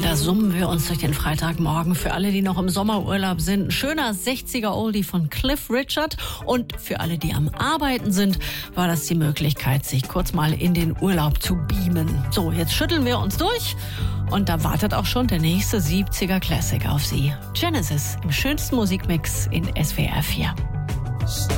Da summen wir uns durch den Freitagmorgen. Für alle, die noch im Sommerurlaub sind, ein schöner 60er-Oldie von Cliff Richard. Und für alle, die am Arbeiten sind, war das die Möglichkeit, sich kurz mal in den Urlaub zu beamen. So, jetzt schütteln wir uns durch. Und da wartet auch schon der nächste 70er Classic auf Sie. Genesis im schönsten Musikmix in SWR 4.